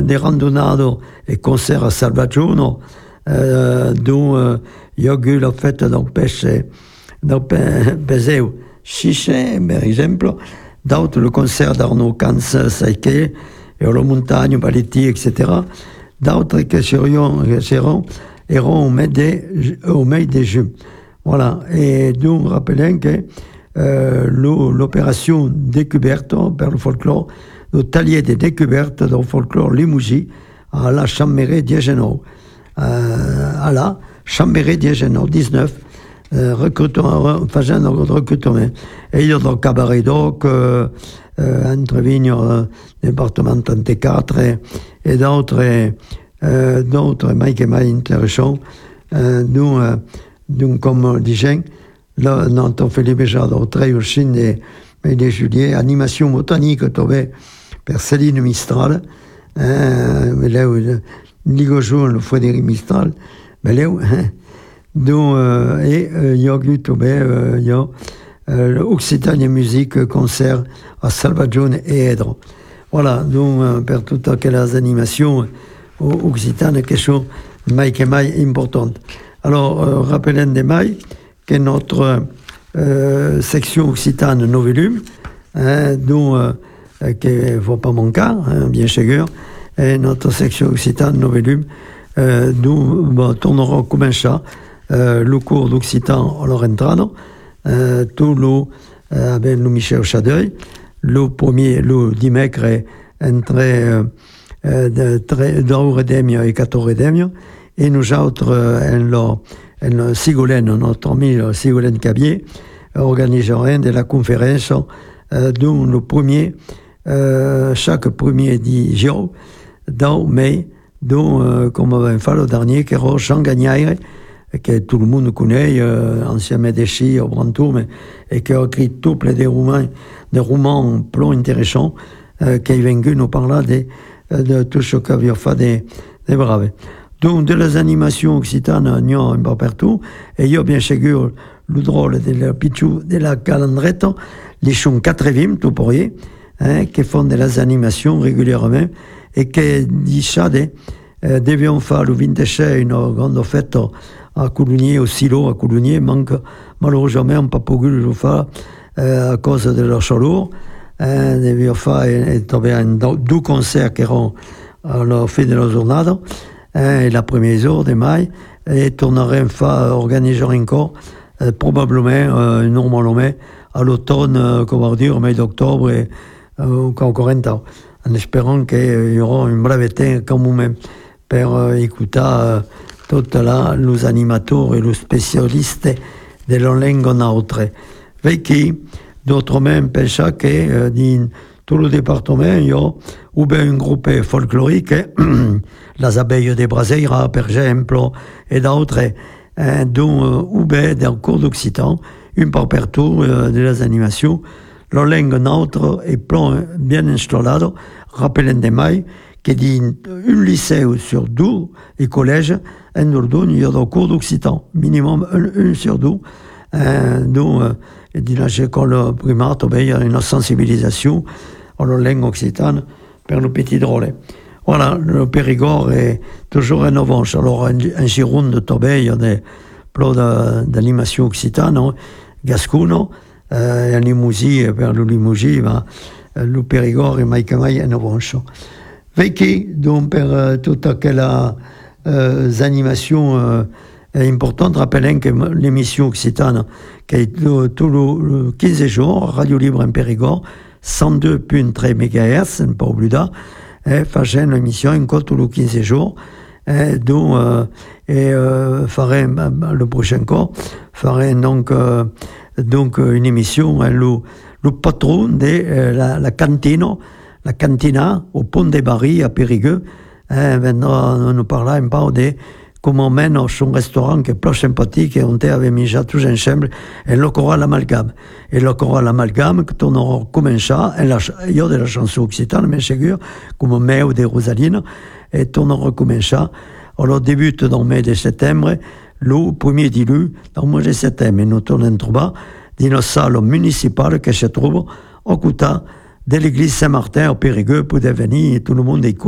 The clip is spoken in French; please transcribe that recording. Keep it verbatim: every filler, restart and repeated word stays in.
de randonado e concert a Salvaggiono, eh, dove io ho avuto la fête d'un pesce, d'un peseu chiche, per esempio, d'autres le concert d'Arnaud Cans, Saïké, et la montagne, Baletti, et cetera. D'autres qui seront, qui seront erano au mai de, au mai de juin. Voilà. Et nous rappelons que euh, l'opération découverte per le folklore, le talier de découverte du folklore Limousin à la Chambéry d'Agenau. Euh, à la Chambéry d'Agenau, dix-neuf, euh, recrutement, faisant un recrutement. Et il y a le cabaret d'Oc, euh, euh, entre Vignes, euh, département trente-quatre, et, et d'autres, euh, d'autres, Mike et Mike intéressants. Euh, nous, euh, donc, comme disais, là, notre Philippe Jadot, très au Chine des, des juillet, animation botanique, trouvée par Céline Mistral, hein, mais là, Ligo jour, le Frédéric Mistral, mais là, donc, euh, et il y a eu, il y a l'Occitanie Musique Concert à Salvaggiono et Edro. Voilà, donc, euh, pour toutes aquelles animations occitanes, quelque chose de Mike et Mike important. Alors, euh, rappelons de Mike que notre euh, section occitane Novelum, hein, dont euh, qui ne faut pas manquer, hein, bien sûr, et notre section occitane Novelum, euh, nous bon, tournerons comme ça euh, le cours d'occitan à l'Orentrano, euh, tout le euh, avec le Michel Chadeuil, le premier, le dimanche entre euh, deux et quatorze et nous autres, euh, en Sigolène, notre ami Sigolène Cabier, organiseront de la conférence euh, dont le premier, euh, chaque premier dix jours, dans mai, dont, euh, comme on va faire le dernier, qui est Jean Gagnaire, que tout le monde connaît, euh, ancien médecin au Brantour, mais, et qui a écrit tout plein de romans, des romans plutôt intéressants, euh, qui est venu nous parler de, de tout ce qu'avait fait des, des braves. Donc, de les animations occitanes, il y a un peu partout, et il y a bien sûr le drôle de la Pichou, de la Calandrette, les chants quatre-vingts, tout pour y, hein, qui font de les animations régulièrement, et qui disent ça, de, euh, devions faire le vingt-six, une grande fête à Coulugny, au silo à Coulugny, manque malheureusement, on n'a pas pu le faire euh, à cause de leur chaleur. Hein, devions faire et, et trouver un, deux concerts qui seront à la fin de la journée. Et la première jour de mai, et tournerait enfin, organiser encore, euh, probablement, euh, normalement, à l'automne, euh, comment dire, au mois d'octobre, et euh, encore un temps, en espérant qu'il euh, y aura une brève temps quand même, pour euh, écouter euh, tous les animateurs et les spécialistes de la langue autre. Avec qui, d'autres même pensent que euh, dans tout le département, il y a ou bien un groupe folklorique, les abeilles de Braseira, par exemple, et d'autres, hein, dont, euh, ou bien dans le cours d'occitan, une par partout euh, de les animations. La langue neutre est plan bien installée, rappelons de mai, que dans un lycée sur deux et collège, en Dordogne, il y a des cours d'occitan, minimum un, un sur deux. Hein, donc, euh, dans l'école primaire, il y a une sensibilisation à la langue occitane pour le petit drôle. Voilà, le Périgord est toujours en avance. Alors, en, en Gironde, il y a des plans d'animation occitane, hein, Gascono, euh, en Limousin, vers le Limousin, ben, le Périgord et Maïkamaï en avance. Vécu, donc, pour euh, toutes aquelles euh, animations euh, importantes, rappelons que l'émission occitane, qui est tous les quinze jours, Radio Libre en Périgord, cent deux virgule trois mégahertz, pas oublié ça, et faisait une émission encore tous les quinze jours, et donc, euh, et euh, ferait, le prochain cours, ferait donc, euh, donc une émission, hein, le, le patron de euh, la, la cantine, la cantina au Pont des Barils à Périgueux, hein, viendra nous parler un peu de comment mène son restaurant qui est plus sympathique et on avait mis ça tous ensemble et le choral amalgame. Et le choral amalgame, que on aura commencé, il y a de la chanson occitane, mais c'est sûr, comme Méo de Rosaline, et on aura commencé. Alors, débute dans le mois de septembre, le premier dilu, dans le mois de septembre, et nous tournons en trouver dans la salle municipale qui se trouve au côté de l'église Saint-Martin au Périgueux pour devenir tout le monde écoute.